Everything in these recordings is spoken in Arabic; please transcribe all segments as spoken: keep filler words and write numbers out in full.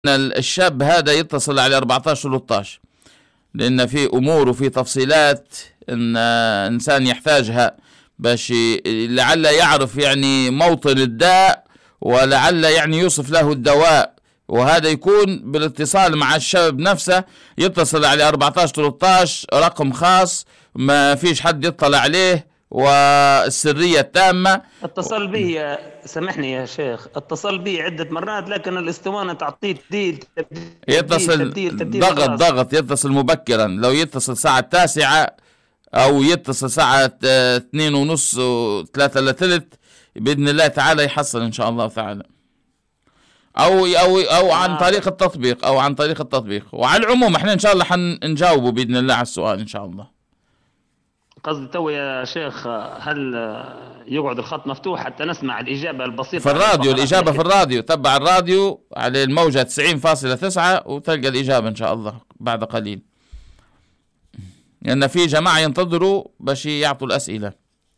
الشاب هذا يتصل على أربعة عشر ثلاثة عشر، لأن في أمور وفي تفصيلات إن إنسان يحتاجها باش لعل يعرف يعني موطن الداء، ولعل يعني يوصف له الدواء، وهذا يكون بالاتصال مع الشاب نفسه. يتصل على أربعة عشر ثلاثة عشر، رقم خاص ما فيش حد يطلع عليه، والسرية التامة. اتصل به، سامحني يا شيخ، اتصل به عدة مرات لكن الاسطوانة تعطيه تبديل تبديل يتصل تبديل تبديل ضغط ضغط يتصل مبكرا. لو يتصل ساعة التاسعة أو يتصل ساعة اثنين ونص وثلاثة إلا ثلث بإذن الله تعالى يحصل إن شاء الله تعالى، أو أو أو عن طريق التطبيق أو عن طريق التطبيق. وعلى العموم إحنا إن شاء الله حنجاوبه بإذن الله على السؤال إن شاء الله. قصدي تو يا شيخ، هل يقعد الخط مفتوح حتى نسمع الإجابة البسيطة في الراديو؟ الإجابة في الراديو، تبع الراديو على الموجة تسعين فاصلة تسعة وتلقى الإجابة إن شاء الله بعد قليل، لأن في جماعة ينتظروا باش يعطوا الأسئلة.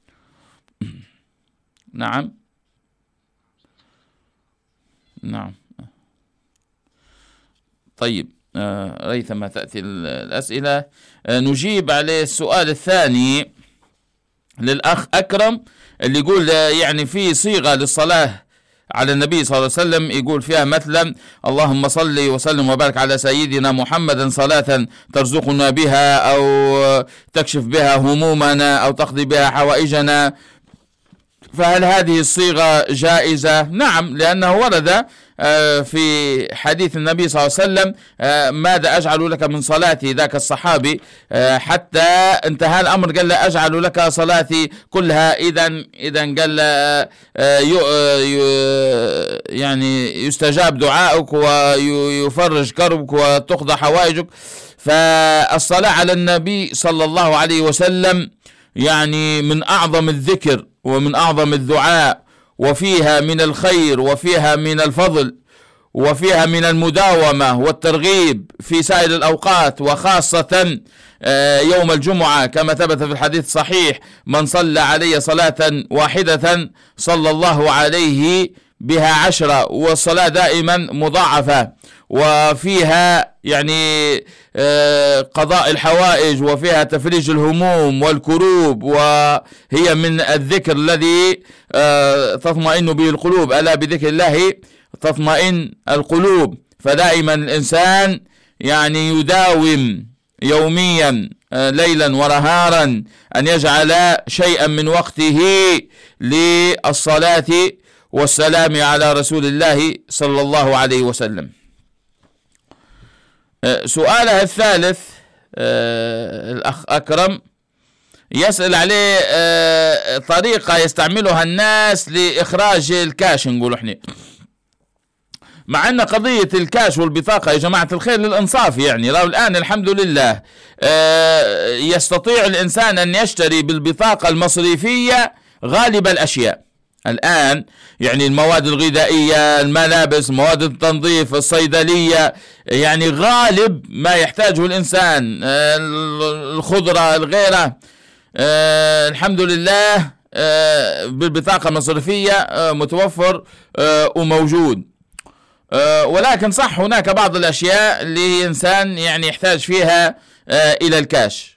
نعم نعم طيب، آه ريثما تأتي الأسئلة. آه نجيب على السؤال الثاني للأخ أكرم اللي يقول آه يعني في صيغة للصلاة على النبي صلى الله عليه وسلم، يقول فيها مثلا اللهم صل وسلم وبارك على سيدنا محمد صلاة ترزقنا بها أو تكشف بها همومنا أو تقضي بها حوائجنا، فهل هذه الصيغة جائزة؟ نعم، لأنه ورد في حديث النبي صلى الله عليه وسلم ماذا أجعل لك من صلاتي، ذاك الصحابي حتى انتهى الأمر قال له أجعل لك صلاتي كلها. إذا إذا قال يعني يستجاب دعائك ويفرج كربك وتقضى حوائجك. فالصلاة على النبي صلى الله عليه وسلم يعني من أعظم الذكر ومن أعظم الدعاء، وفيها من الخير وفيها من الفضل وفيها من المداومة والترغيب في سائر الأوقات، وخاصة يوم الجمعة كما ثبت في الحديث الصحيح: من صلى علي صلاة واحدة صلى الله عليه بها عشرة، والصلاة دائما مضاعفة، وفيها يعني قضاء الحوائج وفيها تفريج الهموم والكروب، وهي من الذكر الذي تطمئن به القلوب، ألا بذكر الله تطمئن القلوب. فدائما الإنسان يعني يداوم يوميا ليلا ونهارا أن يجعل شيئا من وقته للصلاة والسلام على رسول الله صلى الله عليه وسلم. سؤالها الثالث الأخ أكرم يسأل عليه طريقة يستعملها الناس لإخراج الكاش. نقول احنا مع أن قضية الكاش والبطاقة يا جماعة الخير للإنصاف، يعني لو الآن الحمد لله يستطيع الإنسان أن يشتري بالبطاقة المصرفية غالب الأشياء الآن، يعني المواد الغذائية، الملابس، مواد التنظيف، الصيدلية، يعني غالب ما يحتاجه الإنسان، الخضرة الغيرة، أه الحمد لله أه بالبطاقة المصرفية أه متوفر أه وموجود. أه ولكن صح هناك بعض الأشياء اللي إنسان يعني يحتاج فيها أه إلى الكاش،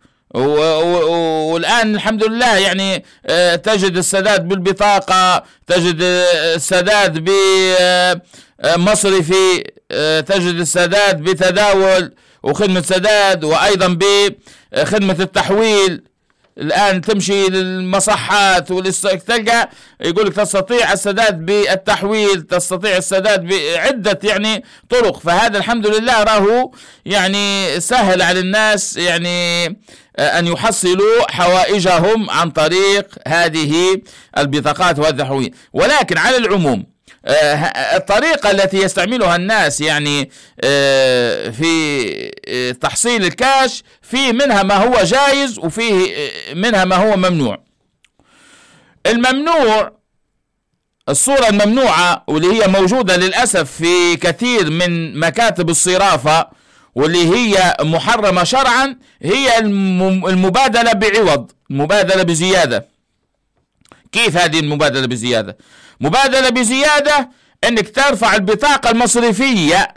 والآن الحمد لله يعني تجد السداد بالبطاقة، تجد السداد بمصرفي، تجد السداد بتداول وخدمة سداد، وأيضا بخدمة التحويل. الآن تمشي للمصحات تلقى يقول لك تستطيع السداد بالتحويل، تستطيع السداد بعدة يعني طرق. فهذا الحمد لله راه يعني سهل على الناس يعني أن يحصلوا حوائجهم عن طريق هذه البطاقات والتحويل. ولكن على العموم الطريقة التي يستعملها الناس يعني في تحصيل الكاش في منها ما هو جائز وفيه منها ما هو ممنوع. الممنوع الصورة الممنوعة واللي هي موجودة للأسف في كثير من مكاتب الصرافة واللي هي محرمة شرعا هي المبادلة بعوض، المبادلة بزيادة. كيف هذه المبادلة بزيادة؟ مبادلة بزيادة انك ترفع البطاقة المصرفية